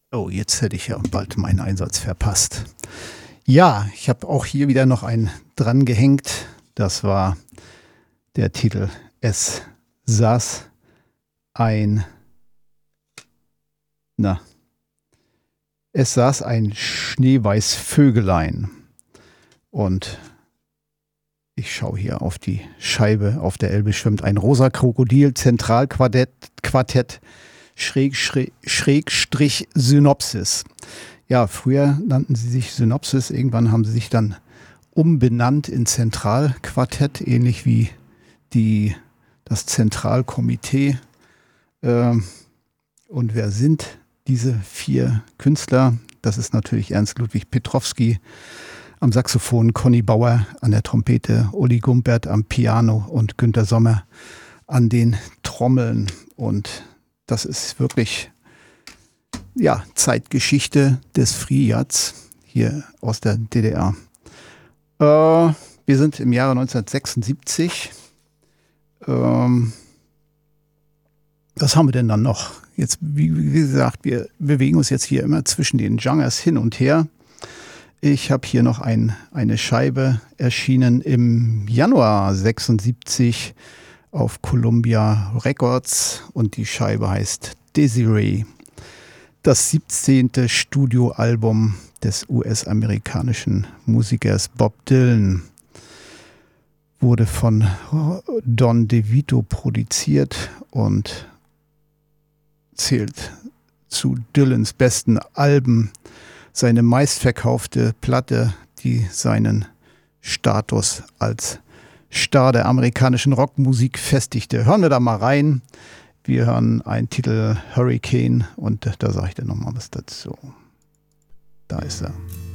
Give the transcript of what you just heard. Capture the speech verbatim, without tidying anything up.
Oh, jetzt hätte ich ja bald meinen Einsatz verpasst. Ja, ich habe auch hier wieder noch einen dran gehängt. Das war der Titel Es saß ein, na, es saß ein Schneeweißvögelein. Und ich schaue hier auf die Scheibe. Auf der Elbe schwimmt ein rosa Krokodil, Zentralquartett, Quartett, Schräg, Schräg, Schrägstrich Synopsis. Ja, früher nannten sie sich Synopsis. Irgendwann haben sie sich dann umbenannt in Zentralquartett, ähnlich wie die, das Zentralkomitee. Ähm, und wer sind diese vier Künstler? Das ist natürlich Ernst Ludwig Petrowski am Saxophon, Conny Bauer an der Trompete, Uli Gumbert am Piano und Günter Sommer an den Trommeln. Und das ist wirklich, ja, Zeitgeschichte des Free Jazz hier aus der D D R. Äh, wir sind im Jahre neunzehnhundertsechsundsiebzig. Ähm, was haben wir denn dann noch? Jetzt, wie, wie gesagt, wir bewegen uns jetzt hier immer zwischen den Genres hin und her. Ich habe hier noch ein, eine Scheibe erschienen im Januar sechsundsiebzig auf Columbia Records und die Scheibe heißt Desiree. Das siebzehnte Studioalbum des U S-amerikanischen Musikers Bob Dylan wurde von Don DeVito produziert und zählt zu Dylans besten Alben. Seine meistverkaufte Platte, die seinen Status als Star der amerikanischen Rockmusik festigte. Hören wir da mal rein. Wir hören einen Titel Hurricane und da sage ich dann nochmal was dazu. Da ist er.